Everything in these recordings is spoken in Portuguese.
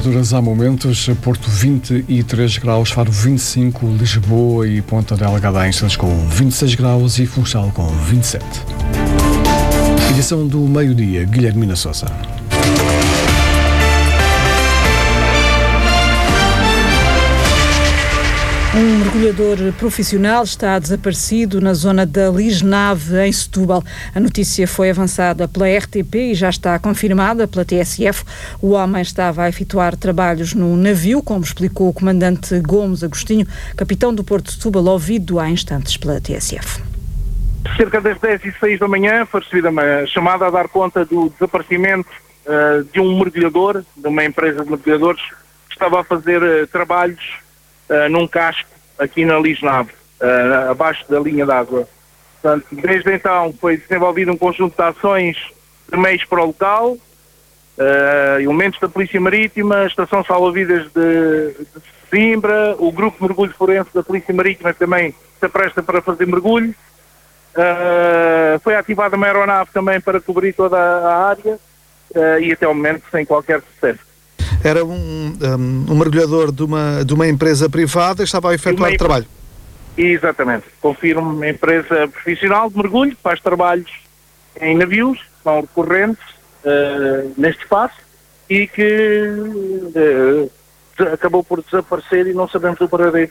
temperaturas há momentos, Porto 23 graus, Faro 25, Lisboa e Ponta Delgada com 26 graus e Funchal com 27. Edição do meio-dia, Guilhermina Sousa. Um mergulhador profissional está desaparecido na zona da Lisnave, em Setúbal. A notícia foi avançada pela RTP e já está confirmada pela TSF. O homem estava a efetuar trabalhos no navio, como explicou o comandante Gomes Agostinho, capitão do Porto de Setúbal, ouvido há instantes pela TSF. Cerca das 10h06 da manhã foi recebida uma chamada a dar conta do desaparecimento de um mergulhador, de uma empresa de mergulhadores, que estava a fazer trabalhos num casco aqui na Lisnave, abaixo da linha d'água. Portanto, desde então foi desenvolvido um conjunto de ações de meios para o local, elementos da Polícia Marítima, a Estação Salva-Vidas de Sesimbra, o Grupo de Mergulho Forense da Polícia Marítima também se apresta para fazer mergulho. Foi ativada uma aeronave também para cobrir toda a área e até o momento sem qualquer sucesso. Era um mergulhador de uma empresa privada que estava a efetuar trabalho. Exatamente. Confirmo, uma empresa profissional de mergulho que faz trabalhos em navios, são recorrentes neste espaço e que acabou por desaparecer e não sabemos o paradeiro.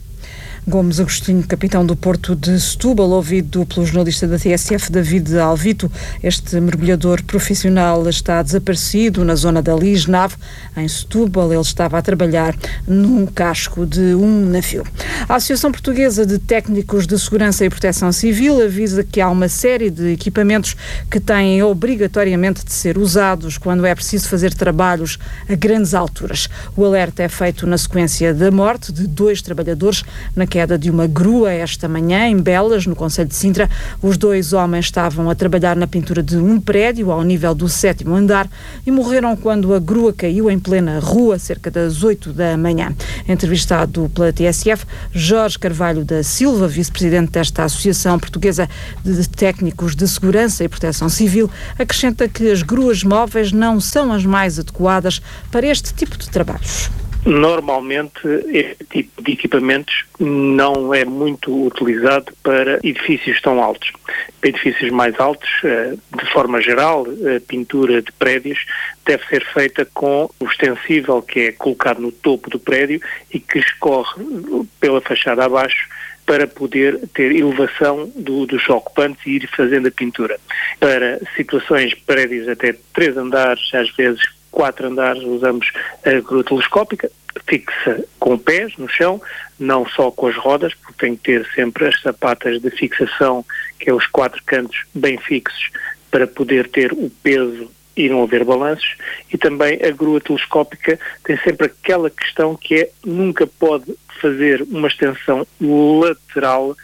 Gomes Agostinho, capitão do Porto de Setúbal, ouvido pelo jornalista da TSF, David Alvito. Este mergulhador profissional está desaparecido na zona da Lisnave, em Setúbal. Ele estava a trabalhar num casco de um navio. A Associação Portuguesa de Técnicos de Segurança e Proteção Civil avisa que há uma série de equipamentos que têm obrigatoriamente de ser usados quando é preciso fazer trabalhos a grandes alturas. O alerta é feito na sequência da morte de 2 trabalhadores na queda de uma grua esta manhã em Belas, no concelho de Sintra. Os 2 homens estavam a trabalhar na pintura de um prédio ao nível do 7º andar e morreram quando a grua caiu em plena rua, cerca das 8 da manhã. Entrevistado pela TSF, Jorge Carvalho da Silva, vice-presidente desta Associação Portuguesa de Técnicos de Segurança e Proteção Civil, acrescenta que as gruas móveis não são as mais adequadas para este tipo de trabalhos. Normalmente, este tipo de equipamentos não é muito utilizado para edifícios tão altos. Para edifícios mais altos, de forma geral, a pintura de prédios deve ser feita com o extensível que é colocado no topo do prédio e que escorre pela fachada abaixo para poder ter elevação dos ocupantes e ir fazendo a pintura. Para situações, prédios até 3 andares, às vezes 4 andares, usamos a grua telescópica, fixa com pés no chão, não só com as rodas, porque tem que ter sempre as sapatas de fixação, que é os 4 cantos bem fixos, para poder ter o peso e não haver balanços. E também a grua telescópica tem sempre aquela questão que é, nunca pode fazer uma extensão lateral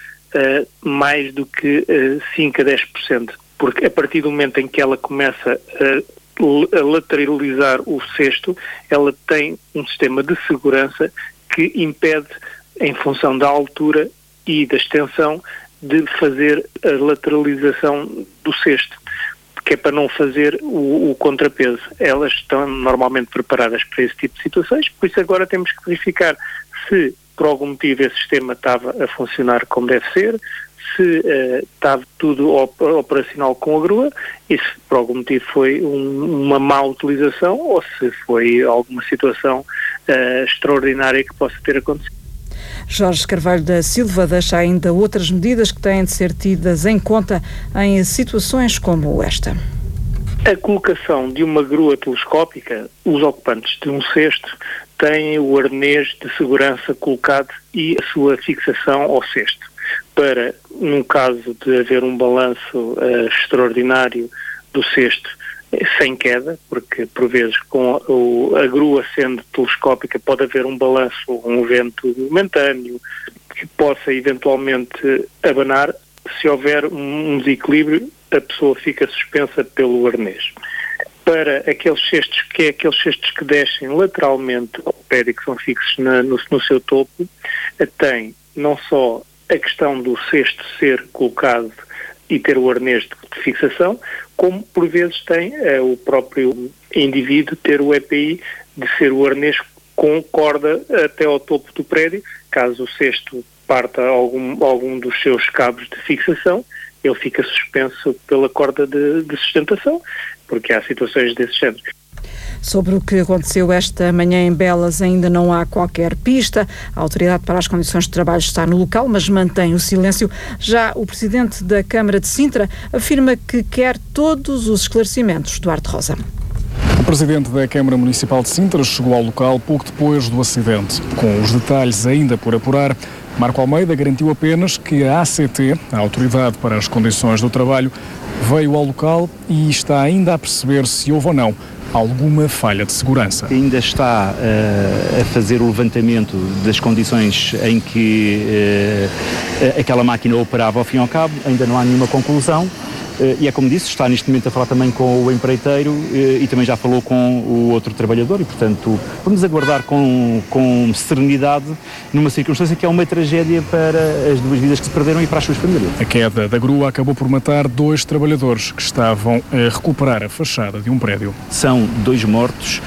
mais do que 5 a 10%, porque a partir do momento em que ela começa a lateralizar o cesto, ela tem um sistema de segurança que impede, em função da altura e da extensão, de fazer a lateralização do cesto, que é para não fazer o contrapeso. Elas estão normalmente preparadas para esse tipo de situações, por isso agora temos que verificar se por algum motivo esse sistema estava a funcionar como deve ser, se estava tudo operacional com a grua e se por algum motivo foi uma má utilização ou se foi alguma situação extraordinária que possa ter acontecido. Jorge Carvalho da Silva deixa ainda outras medidas que têm de ser tidas em conta em situações como esta. A colocação de uma grua telescópica, os ocupantes de um cesto têm o arnês de segurança colocado e a sua fixação ao cesto, para, no caso de haver um balanço extraordinário do cesto, sem queda, porque por vezes com a grua sendo telescópica pode haver um balanço, um vento momentâneo que possa eventualmente abanar. Se houver um desequilíbrio, a pessoa fica suspensa pelo arnês. Para aqueles cestos que descem lateralmente ao prédio, que são fixos no seu topo, tem não só a questão do cesto ser colocado e ter o arnês de fixação, como por vezes tem o próprio indivíduo ter o EPI de ser o arnês com corda até ao topo do prédio. Caso o cesto parta algum dos seus cabos de fixação, ele fica suspenso pela corda de sustentação, porque há situações desse género. Sobre o que aconteceu esta manhã em Belas ainda não há qualquer pista. A Autoridade para as Condições de Trabalho está no local, mas mantém o silêncio. Já o Presidente da Câmara de Sintra afirma que quer todos os esclarecimentos. Duarte Rosa. O Presidente da Câmara Municipal de Sintra chegou ao local pouco depois do acidente. Com os detalhes ainda por apurar, Marco Almeida garantiu apenas que a ACT, a Autoridade para as Condições do Trabalho, veio ao local e está ainda a perceber se houve ou não alguma falha de segurança. Ainda está a fazer o levantamento das condições em que aquela máquina operava ao fim e ao cabo, ainda não há nenhuma conclusão. E é como disse, está neste momento a falar também com o empreiteiro e também já falou com o outro trabalhador e, portanto, vamos aguardar com serenidade numa circunstância que é uma tragédia para as duas vidas que se perderam e para as suas famílias. A queda da grua acabou por matar 2 trabalhadores que estavam a recuperar a fachada de um prédio. São 2 mortos,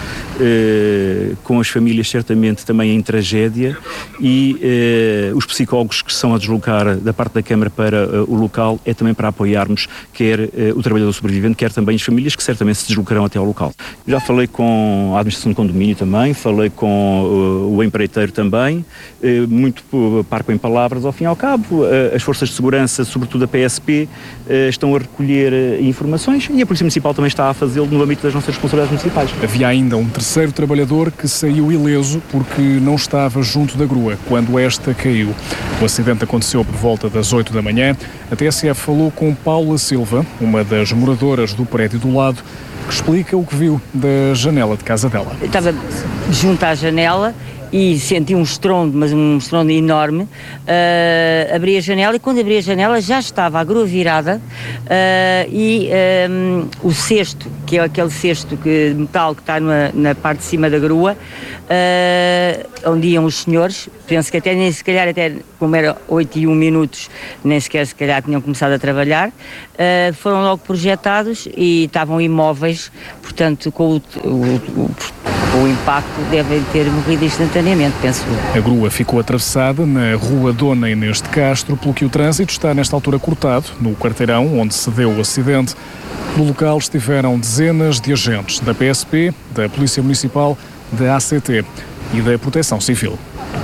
com as famílias certamente também em tragédia e os psicólogos que são a deslocar da parte da Câmara para o local é também para apoiarmos quer o trabalhador sobrevivente, quer também as famílias que certamente se deslocarão até ao local. Já falei com a administração do condomínio também, falei com o empreiteiro também, muito parco em palavras ao fim e ao cabo. As forças de segurança, sobretudo a PSP, estão a recolher informações e a Polícia Municipal também está a fazê-lo no âmbito das nossas responsabilidades municipais. Havia ainda um terceiro trabalhador que saiu ileso porque não estava junto da grua quando esta caiu. O acidente aconteceu por volta das 8 da manhã. A TSF falou com Paula Silva, uma das moradoras do prédio do lado, que explica o que viu da janela de casa dela. Eu estava junto à janela e senti um estrondo, mas um estrondo enorme. Abri a janela e quando abri a janela já estava a grua virada o cesto, que é aquele cesto de metal que está na parte de cima da grua, onde iam os senhores, penso que até nem se calhar, até como era 8:01, nem sequer se calhar tinham começado a trabalhar, foram logo projetados e estavam imóveis, portanto com o impacto devem ter morrido instantaneamente, penso eu. A grua ficou atravessada na rua Dona Inês de Castro, pelo que o trânsito está nesta altura cortado, no quarteirão onde se deu o acidente. No local estiveram dezenas de agentes da PSP, da Polícia Municipal, da ACT e da Proteção Civil.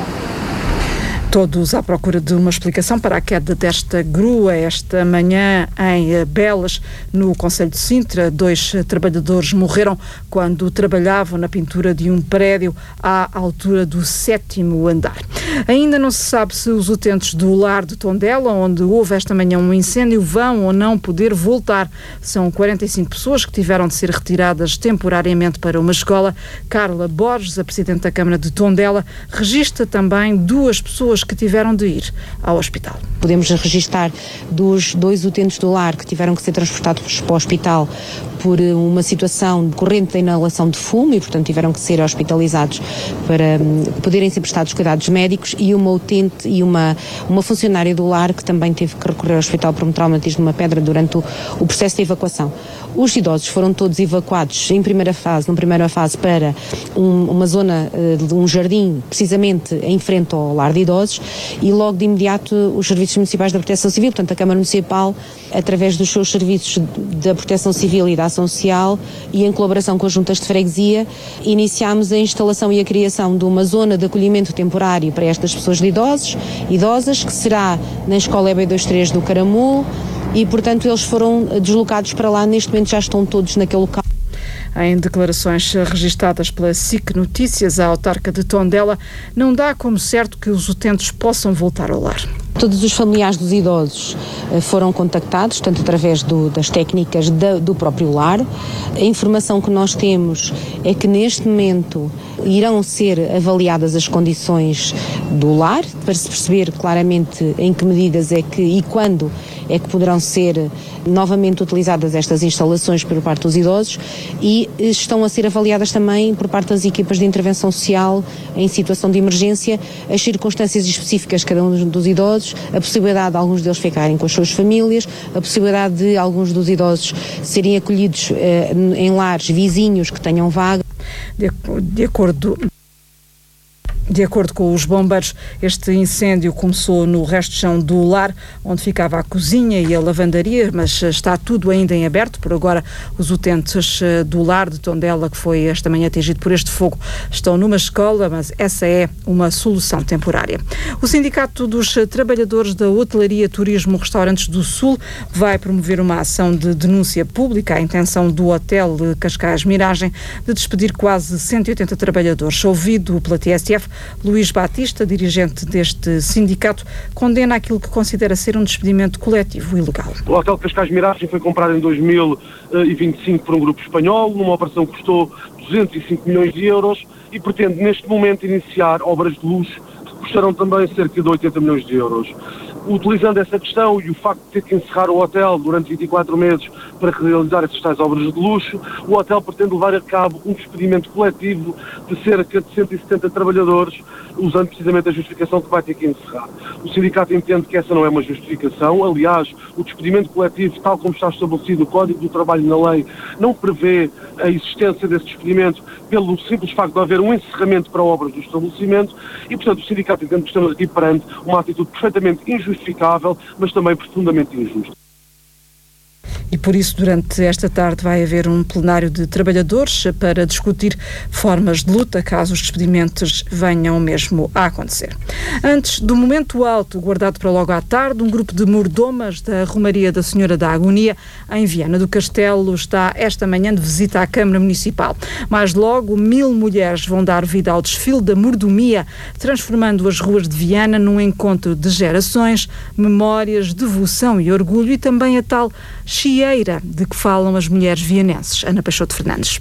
Todos à procura de uma explicação para a queda desta grua esta manhã em Belas, no concelho de Sintra. 2 trabalhadores morreram quando trabalhavam na pintura de um prédio à altura do 7º andar. Ainda não se sabe se os utentes do lar de Tondela, onde houve esta manhã um incêndio, vão ou não poder voltar. São 45 pessoas que tiveram de ser retiradas temporariamente para uma escola. Carla Borges, a Presidente da Câmara de Tondela, registra também 2 pessoas que tiveram de ir ao hospital. Podemos registar dos 2 utentes do lar que tiveram que ser transportados para o hospital por uma situação decorrente da inalação de fumo e, portanto, tiveram que ser hospitalizados para poderem ser prestados cuidados médicos, e uma utente e uma funcionária do lar que também teve que recorrer ao hospital por um traumatismo de uma pedra durante o processo de evacuação. Os idosos foram todos evacuados numa primeira fase para uma zona de um jardim, precisamente em frente ao lar de idosos, e logo de imediato os serviços municipais da Proteção Civil, portanto a Câmara Municipal, através dos seus serviços da Proteção Civil e da Ação Social e em colaboração com as juntas de freguesia, iniciámos a instalação e a criação de uma zona de acolhimento temporário para estas pessoas de idosas, que será na Escola EB23 do Caramulo, e portanto eles foram deslocados para lá. Neste momento já estão todos naquele local. Em declarações registadas pela SIC Notícias, a autarca de Tondela não dá como certo que os utentes possam voltar ao lar. Todos os familiares dos idosos foram contactados, tanto através das técnicas do próprio lar. A informação que nós temos é que neste momento irão ser avaliadas as condições do lar, para se perceber claramente em que medidas e quando é que poderão ser novamente utilizadas estas instalações por parte dos idosos e estão a ser avaliadas também por parte das equipas de intervenção social em situação de emergência, as circunstâncias específicas de cada um dos idosos, a possibilidade de alguns deles ficarem com as suas famílias, a possibilidade de alguns dos idosos serem acolhidos em lares vizinhos que tenham vaga. De acordo com os bombeiros, este incêndio começou no resto de chão do lar, onde ficava a cozinha e a lavandaria, mas está tudo ainda em aberto. Por agora, os utentes do lar de Tondela, que foi esta manhã atingido por este fogo, estão numa escola, mas essa é uma solução temporária. O Sindicato dos Trabalhadores da Hotelaria, Turismo, Restaurantes do Sul vai promover uma ação de denúncia pública à intenção do Hotel Cascais Miragem de despedir quase 180 trabalhadores. Ouvido pela TSF, Luís Batista, dirigente deste sindicato, condena aquilo que considera ser um despedimento coletivo ilegal. O Hotel Cascais Miragem foi comprado em 2025 por um grupo espanhol, numa operação que custou 205 milhões de euros e pretende neste momento iniciar obras de luxo que custarão também cerca de 80 milhões de euros. Utilizando essa questão e o facto de ter que encerrar o hotel durante 24 meses para realizar essas tais obras de luxo, o hotel pretende levar a cabo um despedimento coletivo de cerca de 170 trabalhadores, usando precisamente a justificação que vai ter que encerrar. O sindicato entende que essa não é uma justificação. Aliás, o despedimento coletivo, tal como está estabelecido no Código do Trabalho e na lei, não prevê a existência desse despedimento pelo simples facto de haver um encerramento para obras do estabelecimento e, portanto, o sindicato entende que estamos aqui perante uma atitude perfeitamente injustificável, mas também profundamente injusta. E por isso, durante esta tarde, vai haver um plenário de trabalhadores para discutir formas de luta, caso os despedimentos venham mesmo a acontecer. Antes do momento alto, guardado para logo à tarde, um grupo de mordomas da Romaria da Senhora da Agonia, em Viana do Castelo, está esta manhã de visita à Câmara Municipal. Mais logo, 1000 mulheres vão dar vida ao desfile da mordomia, transformando as ruas de Viana num encontro de gerações, memórias, devoção e orgulho, e também a tal chieira de que falam as mulheres vianenses. Ana Peixoto Fernandes.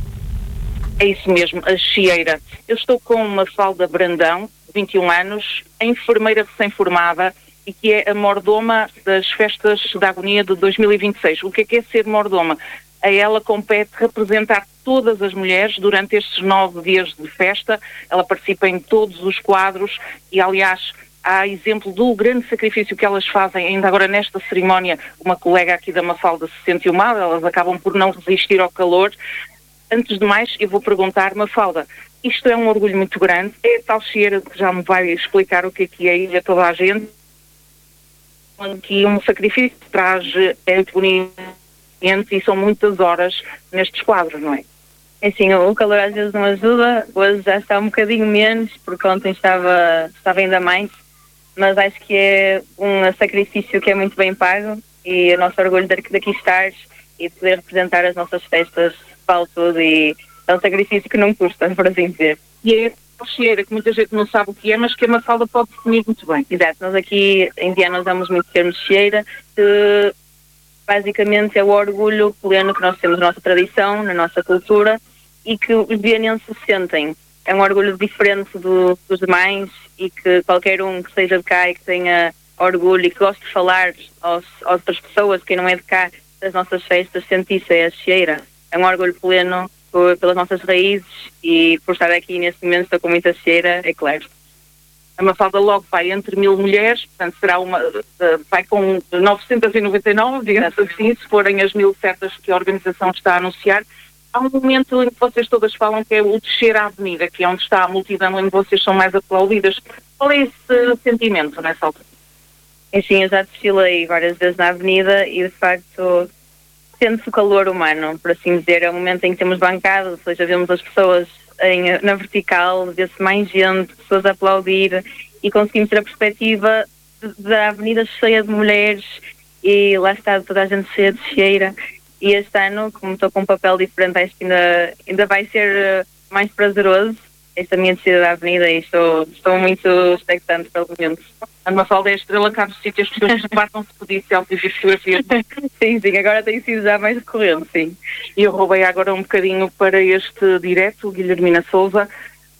É isso mesmo, a chieira. Eu estou com uma Mafalda Brandão, 21 anos, a enfermeira recém-formada e que é a mordoma das festas da Agonia de 2026. O que é ser mordoma? A ela compete representar todas as mulheres durante estes 9 dias de festa. Ela participa em todos os quadros e, aliás, há exemplo do grande sacrifício que elas fazem. Ainda agora nesta cerimónia, uma colega aqui da Mafalda se sentiu mal, elas acabam por não resistir ao calor. Antes de mais, eu vou perguntar, Mafalda, isto é um orgulho muito grande, é tal chieira que já me vai explicar o que é e a toda a gente, que um sacrifício que traz bonito e são muitas horas nestes quadros, não é? Assim, o calor às vezes não ajuda, hoje já está um bocadinho menos, porque ontem estava ainda mais, mas acho que é um sacrifício que é muito bem pago e o nosso orgulho de aqui estar e poder representar as nossas festas vale tudo e é um sacrifício que não custa, por assim dizer. E é a chieira, que muita gente não sabe o que é, mas que a Mafalda pode definir muito bem. Exato, nós aqui em Viana usamos muito o termo chieira, que basicamente é o orgulho pleno que nós temos na nossa tradição, na nossa cultura e que os vianenses sentem. É um orgulho diferente dos demais e que qualquer um que seja de cá e que tenha orgulho e que goste de falar às outras pessoas, quem não é de cá, das nossas festas, sente isso, é a chieira. É um orgulho pleno pelas nossas raízes e por estar aqui neste momento estou com muita chieira, é claro. A Mafalda logo vai entre 1000 mulheres, portanto será vai com 999, digamos assim, se forem as 1000 certas que a organização está a anunciar. Há um momento em que vocês todas falam que é o descer à avenida, que é onde está a multidão, onde vocês são mais aplaudidas. Qual é esse sentimento nessa altura? Sim, eu já desfilei várias vezes na avenida e de facto sente-se o calor humano, por assim dizer. É o momento em que temos bancadas, ou seja, vemos as pessoas na vertical, vê-se mais gente, pessoas a aplaudir e conseguimos ter a perspectiva da avenida cheia de mulheres e lá está toda a gente cheia de chieira. E este ano, como estou com um papel diferente, acho que ainda vai ser mais prazeroso esta minha descida da avenida e estou muito expectante pelo momento. A Mafalda é a estrela cá do sítio, as pessoas partam-se pedir selfies e fotografias. Sim, agora tem sido já mais recorrente, sim. E eu roubei agora um bocadinho para este direto, Guilhermina Sousa.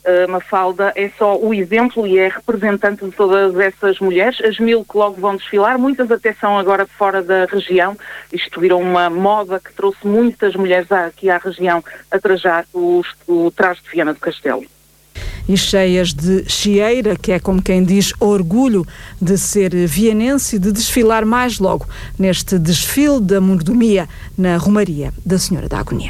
Mafalda é só o exemplo e é representante de todas essas mulheres, as 1000 que logo vão desfilar, muitas até são agora de fora da região. Isto virou uma moda que trouxe muitas mulheres aqui à região a trajar o traje de Viana do Castelo. E cheias de chieira, que é como quem diz orgulho de ser vianense e de desfilar mais logo neste desfile da mordomia na Romaria da Senhora da Agonia.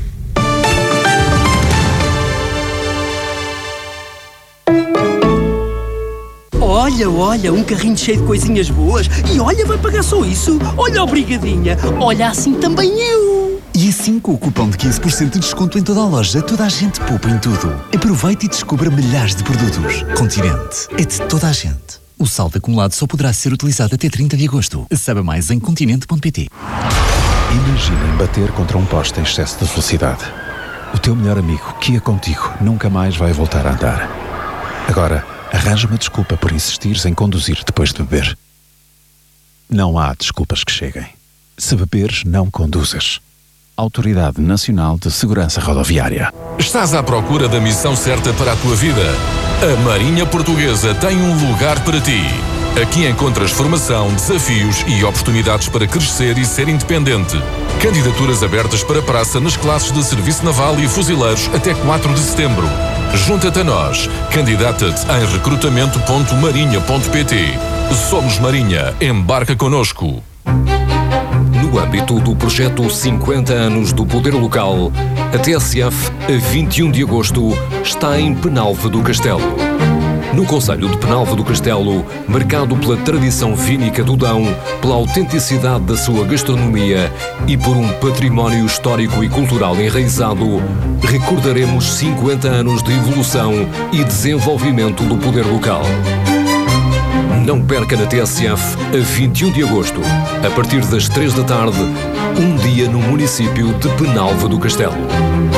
Olha, um carrinho cheio de coisinhas boas. E olha, vai pagar só isso. Olha, obrigadinha. Olha, assim também eu. E assim, com o cupom de 15% de desconto em toda a loja, toda a gente poupa em tudo. Aproveite e descubra milhares de produtos. Continente é de toda a gente. O saldo acumulado só poderá ser utilizado até 30 de agosto. Saiba mais em continente.pt. Imaginem bater contra um poste em excesso de velocidade. O teu melhor amigo, que ia contigo, nunca mais vai voltar a andar. Agora, arranja uma desculpa por insistires em conduzir depois de beber. Não há desculpas que cheguem. Se beberes, não conduzas. Autoridade Nacional de Segurança Rodoviária. Estás à procura da missão certa para a tua vida? A Marinha Portuguesa tem um lugar para ti. Aqui encontras formação, desafios e oportunidades para crescer e ser independente. Candidaturas abertas para praça nas classes de Serviço Naval e Fuzileiros até 4 de setembro. Junta-te a nós. Candidata-te em recrutamento.marinha.pt. Somos Marinha. Embarca connosco. No âmbito do projeto 50 anos do Poder Local, a TSF, a 21 de agosto, está em Penalva do Castelo. No concelho de Penalva do Castelo, marcado pela tradição vínica do Dão, pela autenticidade da sua gastronomia e por um património histórico e cultural enraizado, recordaremos 50 anos de evolução e desenvolvimento do poder local. Não perca na TSF, a 21 de agosto, a partir das 3 da tarde, um dia no município de Penalva do Castelo.